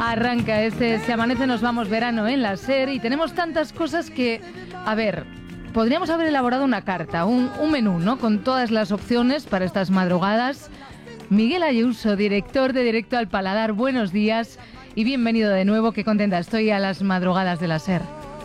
Arranca este Se Amanece Nos Vamos verano en la SER y tenemos tantas cosas que, a ver, podríamos haber elaborado una carta, un menú, ¿no? Con todas las opciones para estas madrugadas. Miguel Ayuso, director de Directo al Paladar, buenos días y bienvenido de nuevo. Qué contenta estoy a las madrugadas de la SER.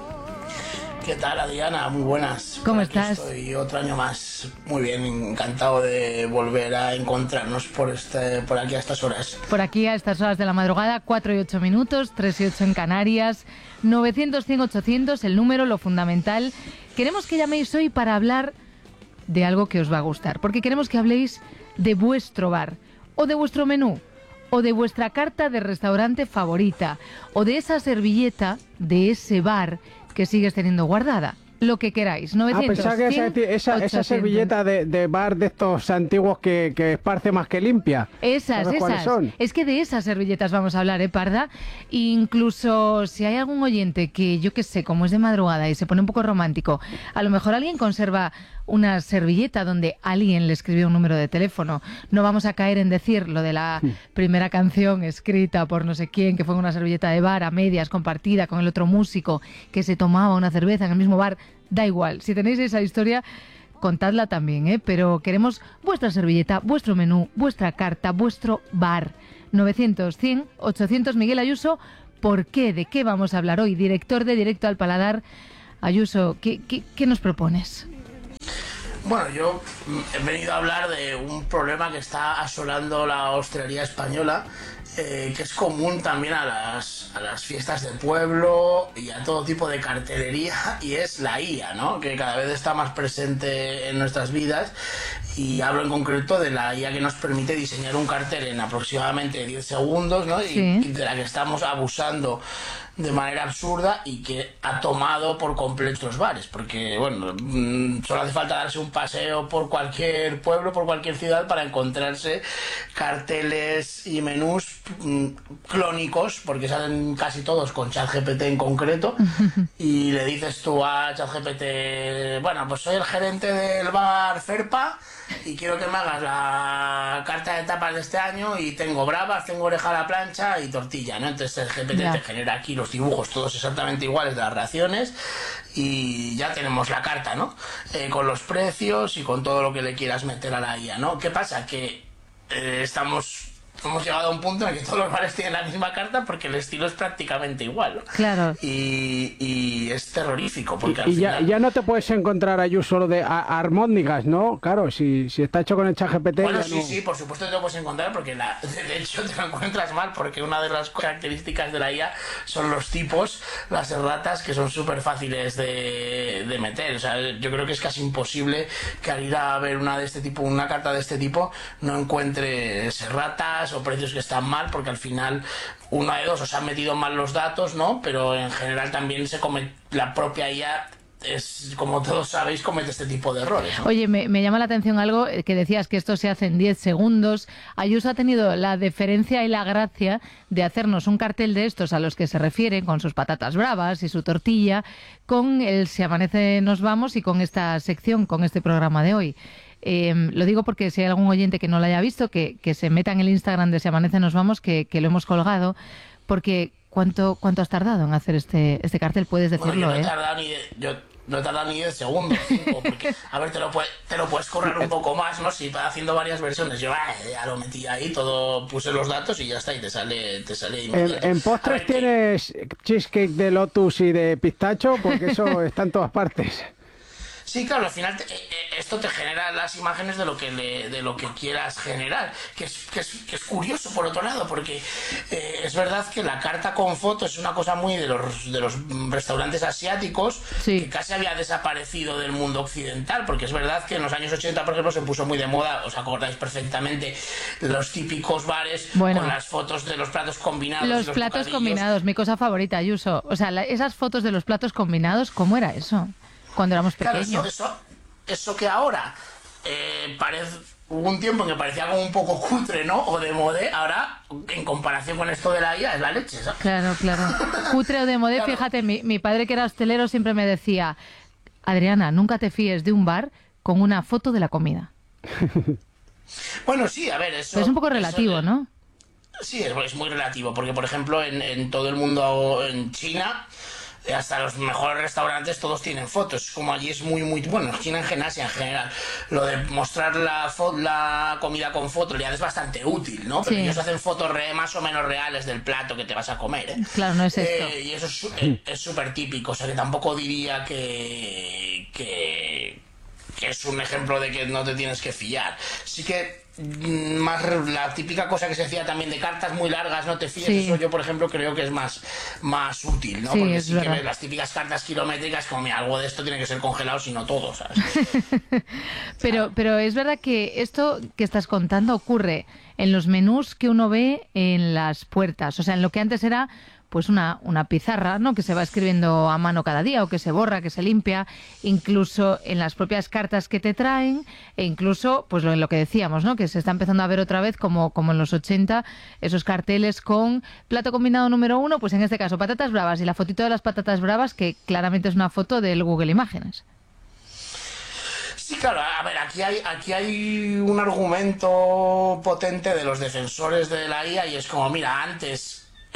¿Qué tal, Adriana? Muy buenas. ¿Cómo estás? Estoy otro año más. Muy bien, encantado de volver a encontrarnos por aquí a estas horas. Por aquí a estas horas de la madrugada, 4 y 8 minutos, 3 y 8 en Canarias, 900, 100, 800, el número, lo fundamental. Queremos que llaméis hoy para hablar de algo que os va a gustar, porque queremos que habléis de vuestro bar, o de vuestro menú, o de vuestra carta de restaurante favorita, o de esa servilleta de ese bar que sigues teniendo guardada. Lo que queráis. 900, pensaba que esa servilleta de bar de estos antiguos que esparce más que limpia. Esas. Son? Es que de esas servilletas vamos a hablar, Parda. Incluso si hay algún oyente que, yo qué sé, como es de madrugada y se pone un poco romántico, a lo mejor alguien conserva una servilleta donde alguien le escribió un número de teléfono. No vamos a caer en decir lo de la primera canción escrita por no sé quién, que fue una servilleta de bar a medias compartida con el otro músico que se tomaba una cerveza en el mismo bar. Da igual, si tenéis esa historia, contadla también, pero queremos vuestra servilleta, vuestro menú, vuestra carta, vuestro bar. 900, 100, 800, Miguel Ayuso. ¿Por qué? ¿De qué vamos a hablar hoy? Director de Directo al Paladar. Ayuso, ¿qué nos propones? Bueno, yo he venido a hablar de un problema que está asolando la hostelería española, que es común también a las fiestas de pueblo y a todo tipo de cartelería, y es la IA, ¿no? Que cada vez está más presente en nuestras vidas, y hablo en concreto de la IA que nos permite diseñar un cartel en aproximadamente 10 segundos, ¿no? Sí. Y de la que estamos abusando de manera absurda y que ha tomado por completo los bares, porque bueno, solo hace falta darse un paseo por cualquier pueblo, por cualquier ciudad para encontrarse carteles y menús clónicos, porque salen casi todos con ChatGPT en concreto, y le dices tú a ChatGPT, bueno, pues soy el gerente del bar Ferpa y quiero que me hagas la carta de tapas de este año y tengo bravas, tengo oreja a la plancha y tortilla, ¿no? Entonces el GPT te genera aquí los dibujos todos exactamente iguales de las raciones y ya tenemos la carta, ¿no? Con los precios y con todo lo que le quieras meter a la IA, ¿no? ¿Qué pasa? Que hemos llegado a un punto en el que todos los bares tienen la misma carta porque el estilo es prácticamente igual, ¿no? Claro. Y es terrorífico porque al Y final... ya no te puedes encontrar Ayuso solo de armónicas, ¿no? Claro, si está hecho con el ChatGPT. Bueno, sí, sí, por supuesto te lo puedes encontrar porque de hecho te lo encuentras mal, porque una de las características de la IA son los tipos, las erratas, que son súper fáciles de meter. O sea, yo creo que es casi imposible que al ir a ver una carta de este tipo no encuentres erratas o precios que están mal, porque al final una de dos, os han metido mal los datos, ¿no? Pero en general también la propia IA es, como todos sabéis, comete este tipo de errores, ¿no? Oye, me llama la atención algo que decías, que esto se hace en 10 segundos. Ayuso ha tenido la deferencia y la gracia de hacernos un cartel de estos a los que se refieren, con sus patatas bravas y su tortilla, con el Se Amanece Nos Vamos y con esta sección, con este programa de hoy. Lo digo porque si hay algún oyente que no lo haya visto, que se meta en el Instagram de Se Amanece Nos Vamos, que lo hemos colgado, porque ¿cuánto has tardado en hacer este cartel? Puedes decirlo, bueno, no he tardado ni 10 segundos, 5, porque, a ver, te lo puedes correr un poco más, ¿no? Si va haciendo varias versiones, yo ya lo metí ahí, todo, puse los datos y ya está, y te sale inmediato. En postres tienes cheesecake de lotus y de pistacho, porque eso está en todas partes. Sí, claro, al final esto te genera las imágenes de lo que quieras generar, que es curioso por otro lado, porque es verdad que la carta con fotos es una cosa muy de los restaurantes asiáticos, sí, que casi había desaparecido del mundo occidental, porque es verdad que en los años 80, por ejemplo, se puso muy de moda, os acordáis perfectamente, los típicos bares con las fotos de los platos combinados. Los platos combinados, mi cosa favorita, Ayuso. O sea, esas fotos de los platos combinados, ¿cómo era eso? Cuando éramos pequeños. Claro, eso que ahora hubo un tiempo en que parecía como un poco cutre, ¿no? O de modé, ahora, en comparación con esto de la IA, es la leche, ¿sabes? Claro. Cutre o de modé, claro. Fíjate, mi padre, que era hostelero, siempre me decía: Adriana, nunca te fíes de un bar con una foto de la comida. Bueno, sí, a ver, eso... Pero es un poco relativo, ¿no? Sí, es muy relativo, porque por ejemplo en todo el mundo, en China, hasta los mejores restaurantes todos tienen fotos, como allí es muy bueno, en China, en Asia en general, lo de mostrar la comida con fotos ya es bastante útil, ¿no? Pero Sí. ellos hacen fotos más o menos reales del plato que te vas a comer, ¿eh? Claro, no es esto. Y eso es súper típico, o sea que tampoco diría que es un ejemplo de que no te tienes que fiar. Sí que más la típica cosa que se decía también de cartas muy largas, no te fíes, Sí. eso yo por ejemplo creo que es más útil, ¿no? Sí, Porque es sí que verdad. ves las típicas cartas kilométricas como mira, algo de esto tiene que ser congelado, si no todo, ¿sabes? Pero es verdad que esto que estás contando ocurre en los menús que uno ve en las puertas, o sea, en lo que antes era pues una pizarra, ¿no? Que se va escribiendo a mano cada día o que se borra, que se limpia, incluso en las propias cartas que te traen e incluso pues en lo que decíamos, ¿no? Que se está empezando a ver otra vez como en los 80 esos carteles con plato combinado número 1, pues en este caso patatas bravas y la fotito de las patatas bravas que claramente es una foto del Google Imágenes. Sí, claro, a ver, aquí hay un argumento potente de los defensores de la IA y es como, mira, antes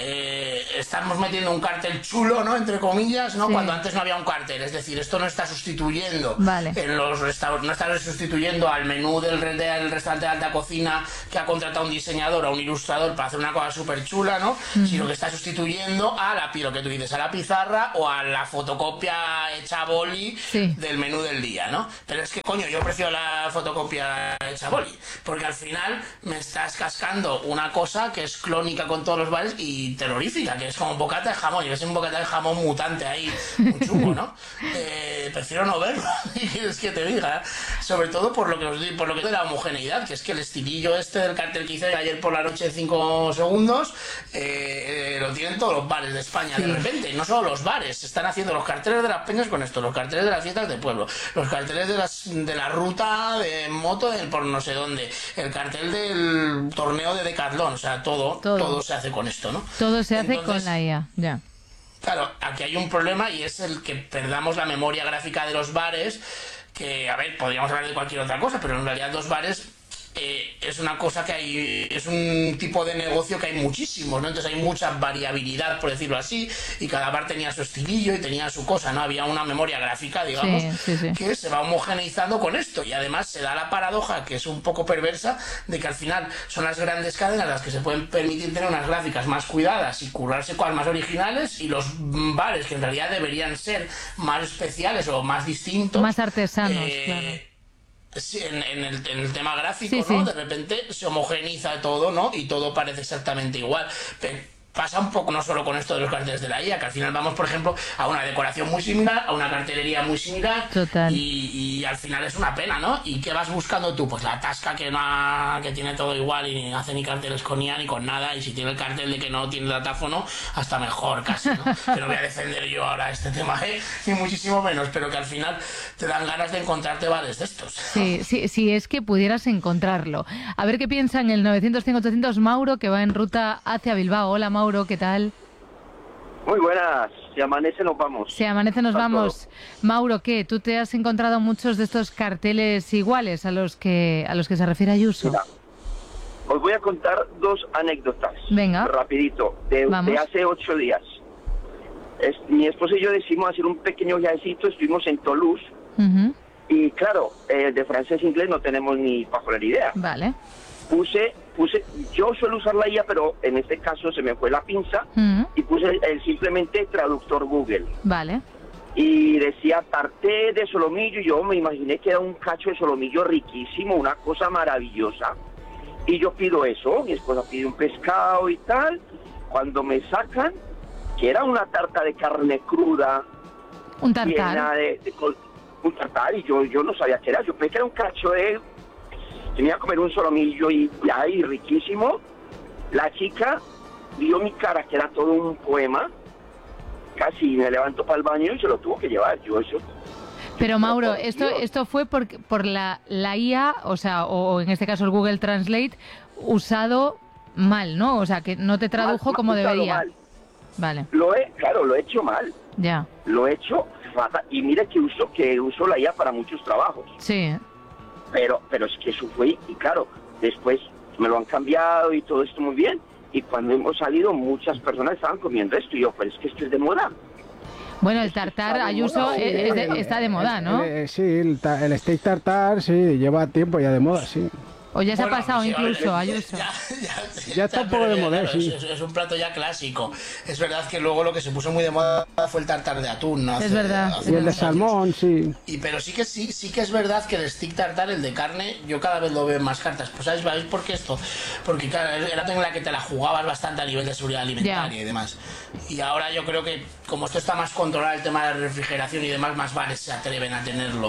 estamos metiendo un cartel chulo, ¿no? Entre comillas, ¿no? Sí. Cuando antes no había un cartel, es decir, esto no está sustituyendo Vale. en los restaurantes, no está sustituyendo al menú del restaurante de alta cocina que ha contratado un diseñador o un ilustrador para hacer una cosa súper chula, ¿no? Sino que está sustituyendo a lo que tú dices, a la pizarra o a la fotocopia hecha a boli Sí. del menú del día, ¿no? Pero es que, coño, yo prefiero la fotocopia hecha a boli, porque al final me estás cascando una cosa que es clónica con todos los bares y terrorífica, que es como un bocata de jamón, y ves un bocata de jamón mutante ahí, muy chungo, ¿no? Prefiero no verlo, ¿qué quieres que te diga? Sobre todo por lo que os digo, por lo que de la homogeneidad, que es que el estilillo este del cartel que hice ayer por la noche de 5 segundos, lo tienen todos los bares de España, Sí. de repente, no solo los bares, se están haciendo los carteles de las peñas con esto, los carteles de las fiestas de pueblo, los carteles de la ruta de moto por no sé dónde, el cartel del torneo de Decathlon, o sea, todo se hace con esto, ¿no? Todo se hace Entonces, con la IA, ya. claro, aquí hay un problema y es el que perdamos la memoria gráfica de los bares, que, a ver, podríamos hablar de cualquier otra cosa, pero en realidad los bares es una cosa que hay, es un tipo de negocio que hay muchísimos, ¿no? Entonces hay mucha variabilidad, por decirlo así, y cada bar tenía su estilillo y tenía su cosa, ¿no? Había una memoria gráfica, digamos, Sí. que se va homogeneizando con esto, y además se da la paradoja, que es un poco perversa, de que al final son las grandes cadenas las que se pueden permitir tener unas gráficas más cuidadas y currarse cosas más originales, y los bares que en realidad deberían ser más especiales o más distintos, Más artesanos, claro. sí, en el tema gráfico, Sí, ¿no? sí. De repente se homogeniza todo, ¿no? Y todo parece exactamente igual. Pasa un poco no solo con esto de los carteles de la IA, que al final vamos, por ejemplo, a una decoración muy similar, a una cartelería muy similar. Total. Y al final es una pena, ¿no? ¿Y qué vas buscando tú? Pues la tasca que tiene todo igual y no hace ni carteles con IA ni con nada. Y si tiene el cartel de que no tiene datáfono, hasta mejor casi, ¿no? Que no voy a defender yo ahora este tema, ni muchísimo menos, pero que al final te dan ganas de encontrarte bares de estos. Sí, es que pudieras encontrarlo. A ver qué piensa en el 900-100-800 Mauro, que va en ruta hacia Bilbao. Hola, Mauro, ¿qué tal? Muy buenas, si amanece nos vamos. Si amanece nos Está vamos. Mauro, ¿qué? ¿Tú te has encontrado muchos de estos carteles iguales a los que se refiere Ayuso? Mira, os voy a contar dos anécdotas. Venga. Rapidito, de hace 8 días. Mi esposa y yo decidimos hacer un pequeño viajecito, estuvimos en Toulouse. Ujú. Y claro, de francés e inglés no tenemos ni pajolera idea. Vale. Yo suelo usar la IA, pero en este caso se me fue la pinza Ujú. y puse simplemente traductor Google. Vale. Y decía tarté de solomillo, y yo me imaginé que era un cacho de solomillo riquísimo, una cosa maravillosa. Y yo pido eso, mi esposa pide un pescado y tal. Cuando me sacan, que era una tarta de carne cruda, Un llena tartar. un tartar, y yo no sabía qué era. Yo pensé que era un cacho de... Tenía que comer un solomillo y riquísimo. La chica vio mi cara, que era todo un poema. Casi me levantó para el baño y se lo tuvo que llevar. Yo eso... Pero Mauro, por Dios. esto fue por la IA, o sea, o en este caso el Google Translate, usado mal, ¿no? O sea, que no te tradujo como usado debería. mal. Vale, Lo he hecho mal. ya. Lo he hecho fatal. Y mira que uso la IA para muchos trabajos. Sí, Pero es que eso fue, y claro, después me lo han cambiado y todo esto muy bien. y cuando hemos salido muchas personas estaban comiendo esto y yo, pues es que esto es de moda. Bueno, el tartar, Ayuso, está de moda, ¿no? Sí, el steak tartar, sí, lleva tiempo ya de moda, sí. O ya se ha pasado sí, incluso, a ver, Ayuso. Ya está un poco de moda, claro, sí. Es un plato ya clásico. Es verdad que luego lo que se puso muy de moda fue el tartar de atún, ¿no? Es verdad. Y el de salmón, sí. Pero sí que es verdad que el stick tartar, el de carne, yo cada vez lo veo en más cartas. Pues ¿sabéis por qué esto? Porque claro, era en la que te la jugabas bastante a nivel de seguridad alimentaria y demás. Y ahora yo creo que como esto está más controlado el tema de la refrigeración y demás, más bares se atreven a tenerlo.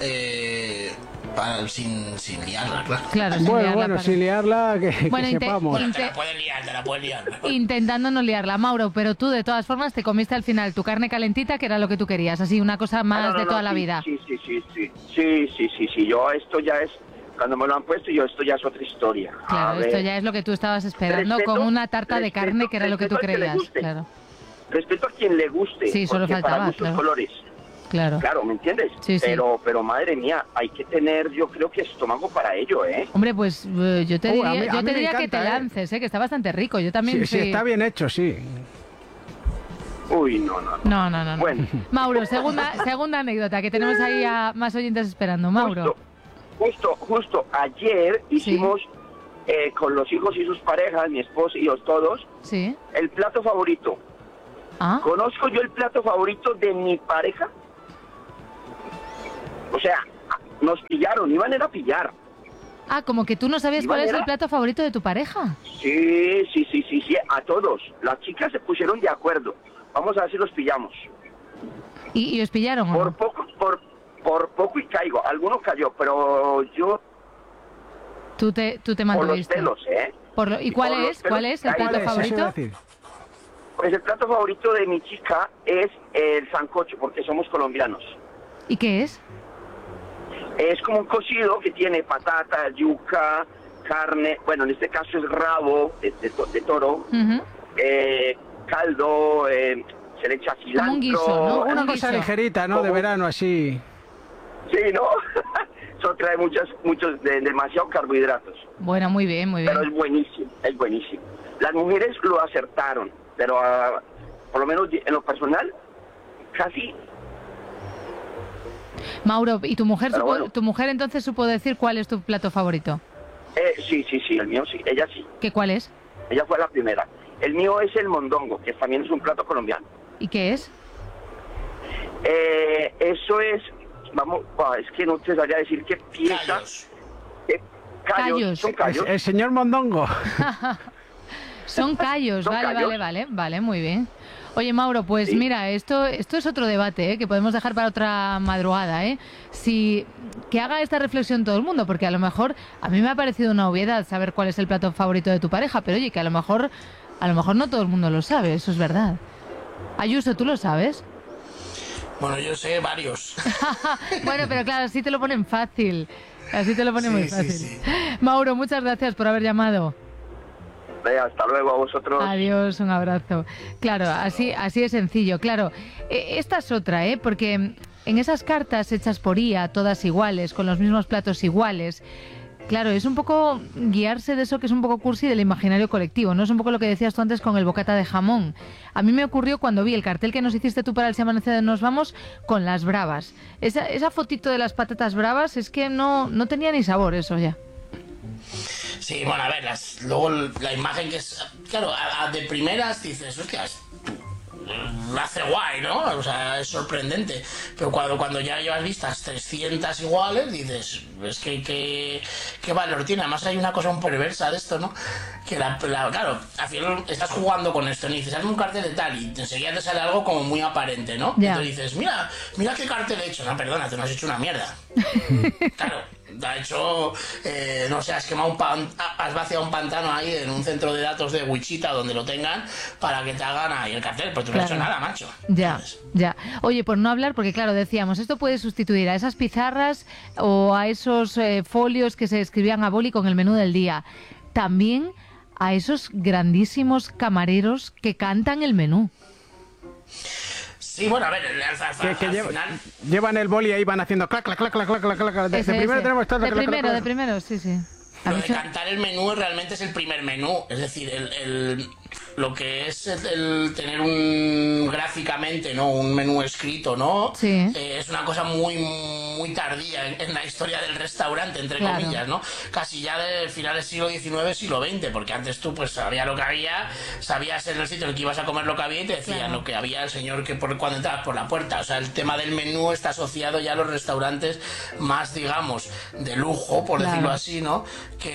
Sin liarla, claro. Claro, sin Bueno, liarla, sin liarla, que Bueno, sepamos. Bueno, te la puedes liar. Intentando no liarla, Mauro, pero tú de todas formas te comiste al final tu carne calentita, que era lo que tú querías, así una cosa más de toda la vida. Sí, yo esto ya es, cuando me lo han puesto, esto ya es otra historia. Claro, esto ya es lo que tú estabas esperando, con una tarta de carne, que era lo que tú creías. Claro. Respeto a quien le guste, Sí, solo porque faltaba, para gustos claro. colores. Claro, ¿me entiendes? Sí, sí. Pero madre mía, hay que tener, yo creo que estómago para ello, ¿eh? Hombre, pues yo te diría, a mí me que te encanta, lances, que está bastante rico. Yo también Sí, está bien hecho, sí. Uy, no. No. Bueno. Mauro, segunda anécdota, que tenemos ahí a más oyentes esperando. Mauro. Justo ayer hicimos con los hijos y sus parejas, mi esposa y yo todos, Sí. el plato favorito. Ah, ¿Conozco yo el plato favorito de mi pareja? O sea, nos pillaron, iban a pillar. como que tú no sabías cuál es el plato favorito de tu pareja. Sí, a todos. Las chicas se pusieron de acuerdo. Vamos a ver si los pillamos. ¿Y os pillaron o no? Por poco y caigo. Alguno cayó, pero yo... Tú te Por los mantuviste. pelos, ¿eh? ¿Y cuál es? ¿Cuál es el caigo. plato Eso iba a favorito? decir. Pues el plato favorito de mi chica es el sancocho, porque somos colombianos. ¿Y qué es? Es como un cocido que tiene patata, yuca, carne, bueno, en este caso es rabo de toro, Ujú. caldo, se le echa cilantro. Como un guiso, ¿no? Una Un cosa guiso. ligerita, ¿no? De ¿Cómo? verano, así. Sí, ¿no? Eso trae demasiados carbohidratos, Bueno, muy bien, muy bien. pero es buenísimo. Las mujeres lo acertaron, pero por lo menos en lo personal, casi... Mauro, ¿y tu mujer, Pero bueno. tu mujer entonces supo decir cuál es tu plato favorito? Sí, el mío sí, ella sí. ¿Cuál es? Ella fue la primera. El mío es el mondongo, que también es un plato colombiano. ¿Y qué es? Eso es, es que no te sabría decir qué pieza. Callos. Callos. Son callos. El señor Mondongo. Son callos, Son callos. vale, muy bien. Oye, Mauro, pues Sí. mira, esto es otro debate, que podemos dejar para otra madrugada, que haga esta reflexión todo el mundo, porque a lo mejor a mí me ha parecido una obviedad saber cuál es el plato favorito de tu pareja, pero oye, que a lo mejor no todo el mundo lo sabe, eso es verdad. Ayuso, ¿tú lo sabes? Bueno, yo sé varios. Bueno, pero claro, así te lo ponen fácil. Así te lo ponen muy fácil. Sí. Mauro, muchas gracias por haber llamado. Hasta luego a vosotros. Adiós, un abrazo. Claro, así es sencillo. Claro, esta es otra, porque en esas cartas hechas por IA, todas iguales, con los mismos platos iguales, claro, es un poco guiarse de eso que es un poco cursi del imaginario colectivo, ¿no? Es un poco lo que decías tú antes con el bocata de jamón. A mí me ocurrió cuando vi el cartel que nos hiciste tú para el Si Amanece de Nos Vamos con las bravas. Esa fotito de las patatas bravas es que no tenía ni sabor eso ya. Sí, bueno, a ver, luego la imagen que es... Claro, de primeras dices, hostias, la hace guay, ¿no? O sea, es sorprendente. Pero cuando ya llevas vistas 300 iguales, dices, es que qué valor tiene. Además hay una cosa un perversa de esto, ¿no? Que claro, al final estás jugando con esto, ¿no? Y dices, hazme un cartel de tal, y enseguida te sale algo como muy aparente, ¿no? Ya. Entonces dices, mira qué cartel he hecho. No, perdona, te lo has hecho una mierda. Claro. Ha hecho, no sé, has vaciado un pantano ahí en un centro de datos de Wichita donde lo tengan para que te hagan ahí el cartel, pero tú no has hecho nada, macho. Ya, ¿Sabes? ya. Oye, por no hablar, porque claro, decíamos, esto puede sustituir a esas pizarras o a esos folios que se escribían a boli con el menú del día. También a esos grandísimos camareros que cantan el menú. Sí, bueno, a ver, al final... Llevan el boli y ahí van haciendo clac, clac, clac, clac, clac, clac, clac. Ese. Primero tenemos De primero, sí. Lo de cantar el menú realmente es el primer menú, es decir, lo que es el tener gráficamente, ¿no?, un menú escrito, ¿no? Sí. Es una cosa muy muy tardía en la historia del restaurante, entre comillas, ¿no? Casi ya de finales del siglo XIX, siglo XX, porque antes tú pues sabías lo que había, sabías en el sitio en el que ibas a comer lo que había y te decían lo que había el señor que cuando entrabas por la puerta. O sea, el tema del menú está asociado ya a los restaurantes más, digamos, de lujo, por decirlo así, ¿no?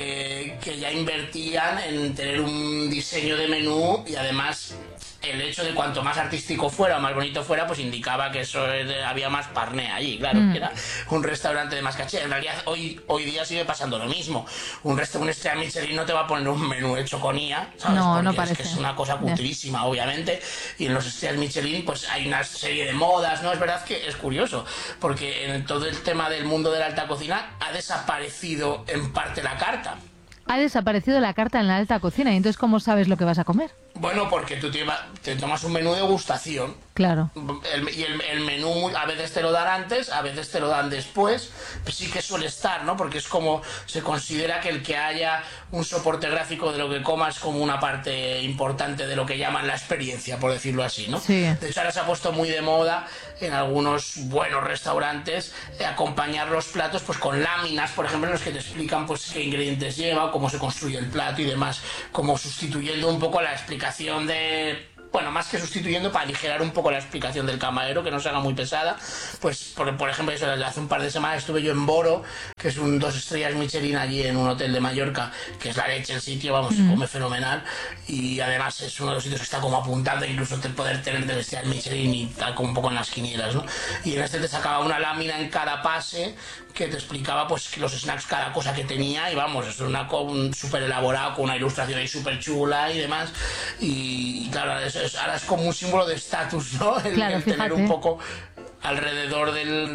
Que ya invertían en tener un diseño de menú y además el hecho de cuanto más artístico fuera o más bonito fuera, pues indicaba que eso había más parné allí, claro, que era un restaurante de más caché. En realidad hoy día sigue pasando lo mismo. Un estrella Michelin no te va a poner un menú hecho con IA, ¿sabes? No, porque no parece. es que es una cosa cutrísima, obviamente, y en los estrellas Michelin pues hay una serie de modas, ¿no? Es verdad que es curioso, porque en todo el tema del mundo de la alta cocina ha desaparecido en parte la carta. Ha desaparecido la carta en la alta cocina, y entonces ¿cómo sabes lo que vas a comer? Bueno, porque tú te tomas un menú de degustación. Claro. El menú a veces te lo dan antes, a veces te lo dan después. Pues sí que suele estar, ¿no? Porque es como se considera que el que haya un soporte gráfico de lo que comas como una parte importante de lo que llaman la experiencia, por decirlo así, ¿no? Sí. De hecho, ahora se ha puesto muy de moda en algunos buenos restaurantes acompañar los platos pues con láminas, por ejemplo, en los que te explican pues qué ingredientes lleva, cómo se construye el plato y demás, como sustituyendo un poco la explicación de... Bueno, más que sustituyendo, para aligerar un poco la explicación del camarero, que no se haga muy pesada. Pues, por ejemplo, eso, hace un par de semanas estuve yo en Boro, que es un 2 estrellas Michelin allí en un hotel de Mallorca, que es la leche el sitio, vamos, se come fenomenal. Y además es uno de los sitios que está como apuntando incluso poder tener 3 estrellas Michelin y tal, como un poco en las quinielas, ¿no? Y en este te sacaba una lámina en cada pase que te explicaba pues los snacks, cada cosa que tenía, y vamos, es un súper elaborado, con una ilustración ahí súper chula y demás. Y claro, ahora es como un símbolo de estatus, ¿no? El tener un poco alrededor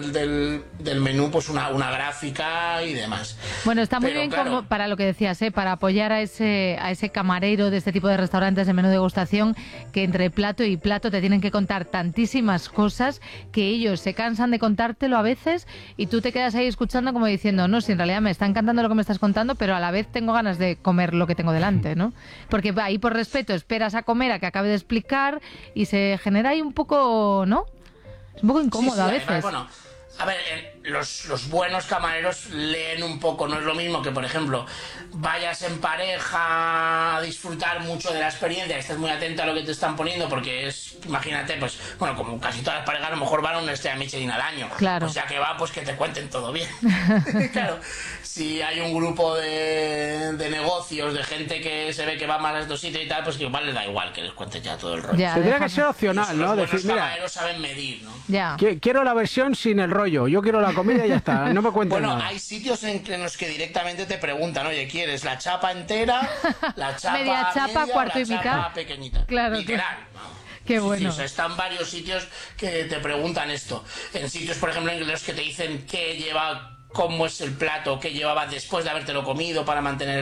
del menú pues una gráfica y demás. Bueno, está muy bien, claro, como para lo que decías, para apoyar a ese camarero de este tipo de restaurantes de menú degustación, que entre plato y plato te tienen que contar tantísimas cosas que ellos se cansan de contártelo a veces y tú te quedas ahí escuchando como diciendo, no, si en realidad me está encantando lo que me estás contando, pero a la vez tengo ganas de comer lo que tengo delante, ¿no? Porque ahí por respeto esperas a comer a que acabe de explicar y se genera ahí un poco, ¿no? Es un poco incómodo a veces. Además, bueno, a ver, los buenos camareros leen un poco, no es lo mismo que, por ejemplo, vayas en pareja a disfrutar mucho de la experiencia, estés muy atento a lo que te están poniendo, porque es, imagínate, pues, bueno, como casi todas las parejas, a lo mejor van a una estrella Michelin al año. Claro. Pues ya que va, pues que te cuenten todo bien. Claro, si hay un grupo de negocios, de gente que se ve que va más a estos sitios y tal, pues que igual les da igual que les cuentes ya todo el rollo. Tendría que ser opcional, ¿no? Los Decir, mira, camareros saben medir, ¿no? Ya. Quiero la versión sin el rollo, yo quiero la comida y ya está, no me cuentes nada. Bueno, hay sitios en los que directamente te preguntan, oye, ¿quieres la chapa entera, la chapa media chapa, cuarto y mitad? Chapa pequeñita? Claro. Literal. Qué bueno. Sí, o sea, están varios sitios que te preguntan esto. En sitios, por ejemplo, en los que te dicen qué lleva, cómo es el plato, qué llevaba después de habértelo comido, para mantener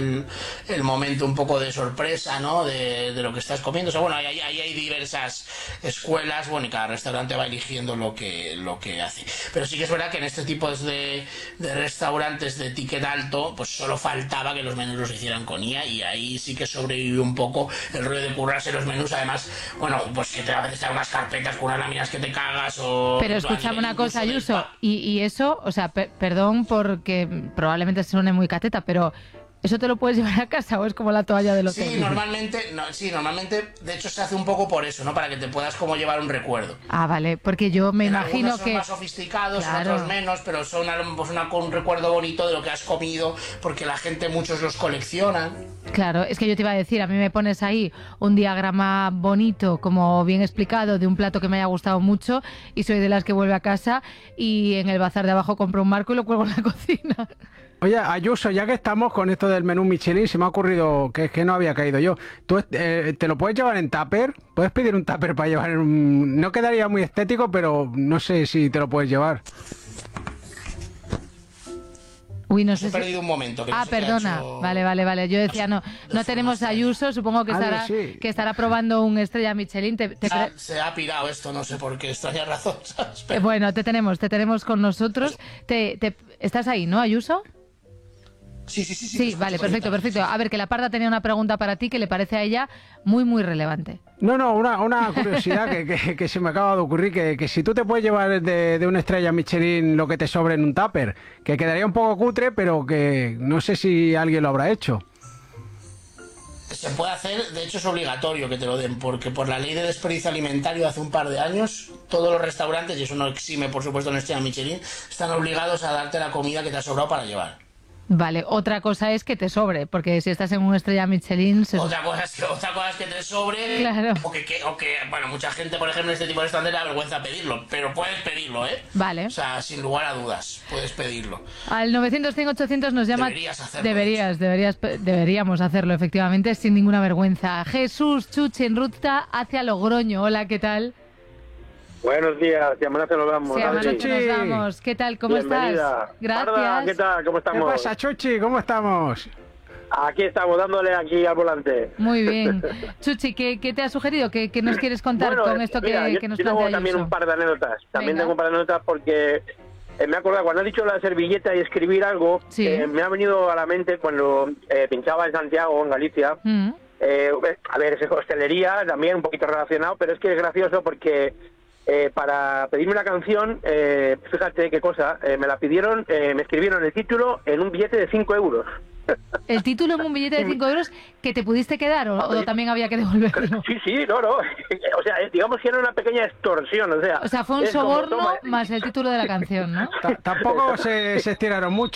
el momento un poco de sorpresa, ¿no? De lo que estás comiendo. O sea, bueno, ahí hay diversas escuelas, bueno, y cada restaurante va eligiendo lo que hace. Pero sí que es verdad que en este tipo de restaurantes de ticket alto, pues solo faltaba que los menús los hicieran con IA, y ahí sí que sobrevivió un poco el rollo de currarse los menús. Además, bueno, pues que te a veces te dan unas carpetas con unas láminas que te cagas o... Pero escúchame una cosa, Ayuso, y eso, o sea, perdón porque probablemente suene muy cateta, pero ¿eso te lo puedes llevar a casa o es como la toalla del hotel? Sí, normalmente, de hecho se hace un poco por eso, ¿no? Para que te puedas como llevar un recuerdo. Ah, vale, porque yo me imagino algunos son que... más sofisticados, claro, otros menos, pero son un recuerdo bonito de lo que has comido, porque la gente, muchos los coleccionan. Claro, es que yo te iba a decir, a mí me pones ahí un diagrama bonito, como bien explicado, de un plato que me haya gustado mucho, y soy de las que vuelve a casa y en el bazar de abajo compro un marco y lo cuelgo en la cocina. Oye, Ayuso, ya que estamos con esto del menú Michelin, se me ha ocurrido que es que no había caído yo. ¿Tú te lo puedes llevar en tupper? ¿Puedes pedir un tupper para llevar No quedaría muy estético, pero no sé si te lo puedes llevar. Uy, no sé. He perdido un momento. Que no sé perdona. Hecho... Vale. Yo decía, no tenemos a Ayuso, supongo que estará probando un estrella Michelin. Se ha pirado esto, no sé por qué, extraña razón, ¿sabes? Bueno, te tenemos con nosotros. ¿Estás ahí, no, Ayuso? Sí, vale, perfecto. A ver, que la Parda tenía una pregunta para ti que le parece a ella muy, muy relevante. No, una curiosidad que se me acaba de ocurrir, que si tú te puedes llevar de una estrella Michelin lo que te sobre en un tupper, que quedaría un poco cutre, pero que no sé si alguien lo habrá hecho. Se puede hacer, de hecho es obligatorio que te lo den, porque por la ley de desperdicio alimentario de hace un par de años, todos los restaurantes, y eso no exime por supuesto una estrella Michelin, están obligados a darte la comida que te ha sobrado para llevar. Vale, otra cosa es que te sobre, porque si estás en una estrella Michelin... Otra cosa es que te sobre, claro. o que, bueno, mucha gente, por ejemplo, en este tipo de restaurantes le da vergüenza pedirlo, pero puedes pedirlo, ¿eh? Vale. O sea, sin lugar a dudas, puedes pedirlo. Al 900-100-800 nos llama... Deberías hacerlo. Deberíamos hacerlo, efectivamente, sin ninguna vergüenza. Jesús Chuchi en ruta hacia Logroño. Hola, ¿qué tal? Buenos días, si amanece nos vamos. Sí, amanece nos vamos. ¿Qué tal? ¿Cómo Bienvenida. estás? Gracias. Parda, ¿qué tal? ¿Cómo estamos? ¿Qué pasa, Chuchi? ¿Cómo estamos? Aquí estamos, dándole aquí al volante. Muy bien. Chuchi, ¿qué te ha sugerido? ¿Qué nos quieres contar con esto mira, que nos yo tengo plantea también Ayuso? un par de anécdotas. También Venga. tengo un par de anécdotas porque me he acordado, cuando has dicho la servilleta y escribir algo, Sí. me ha venido a la mente cuando pinchaba en Santiago, en Galicia. A ver, es hostelería, también un poquito relacionado, pero es que es gracioso porque... para pedirme una canción, fíjate qué cosa, me la pidieron, me escribieron el título en un billete de 5 euros. ¿El título en un billete de 5 euros que te pudiste quedar o también había que devolverlo? Sí, no. O sea, digamos que era una pequeña extorsión, o sea... O sea, fue un es como, soborno toma, más el título de la canción, ¿no? Tampoco se estiraron mucho.